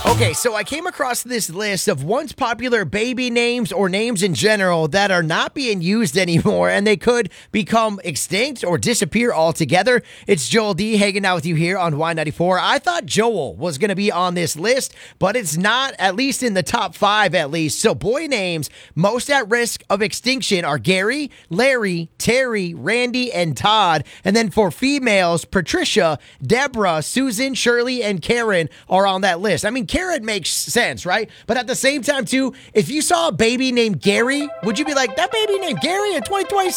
Okay, so I came across this list of once popular baby names or names in general that are not being used anymore and they could become extinct or disappear altogether. It's Joel D hanging out with you here on Y94. I thought Joel was going to be on this list, but it's not, at least in the top 5 at least. So boy names most at risk of extinction are Gary, Larry, Terry, Randy, and Todd. And then for females, Patricia, Deborah, Susan, Shirley, and Karen are on that list. I mean, Karen makes sense, right? But at the same time, too, if you saw a baby named Gary, would you be like, that baby named Gary in 2026?